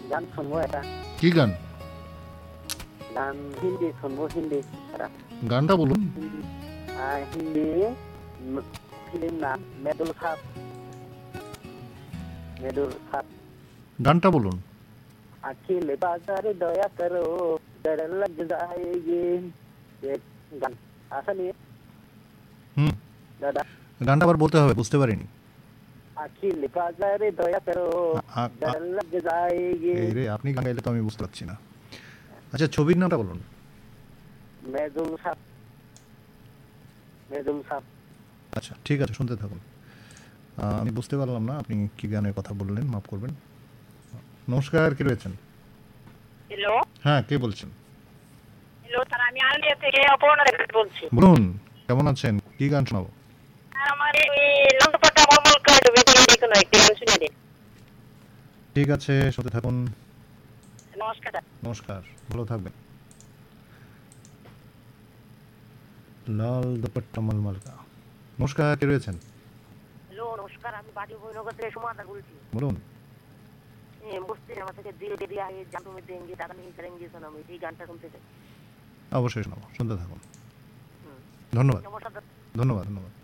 গান শুনবো এটা। কি গান? গান হিন্দি শুনবো, হিন্দি এটা। গানটা বলুন। হিন্দি ফিল্ম নাম মেদুল সাপ, মেদুল সাপ। গানটা বলুন। अखिल बाजार दया करो डर लग जाएगी, ये গান আসেনি হুম, দাদা। গানটা আবার বলতে হবে, বুঝতে পারিনি। अखिल बाजार दया करो डर लग जाएगी। এই রে, আপনি গান গাইলে তো আমি বুঝতে পারছি না। আচ্ছা, ছবির নামটা বলুন। মেদুল সাপ, মেদুল সাপ। আচ্ছা, ঠিক আছে, শুনতে থাকুন। আমি বুঝতে পারলাম না আপনি কি গানের কথা বললেন, মাফ করবেন। নমস্কার, কে রয়েছেন? হ্যালো। হ্যাঁ, কে বলছেন? হ্যালো স্যার, আমি আলমিয়া থেকে অপর্ণা দেবী বলছি। বলুন, কেমন আছেন? কি গান শোনাবো? আর আমার এই নন্দপাতা মলমল করে ডুবে থেকে যে কোনো একটি গান শুনে দিন। ঠিক আছে, শুনতে থাকুন। নমস্কার স্যার। নমস্কার, ভালো থাকবেন। লাল দুপাট্টা মলমলকা। নমস্কার, কে রয়েছেন? হ্যালো, নমস্কার, আমি বাড়ি ভৈরবনগর থেকে সুমাদা বলছি। বলুন। বুঝতে আমার থেকে দিল দে দিয়া है জান তুমি দেंगे টাকা नहीं करेंगे सनम, এই গানটা শুনতে চাই। অবশ্যই শোনাবো, শুনতে থাকুন। ধন্যবাদ। নমস্কার। ধন্যবাদ।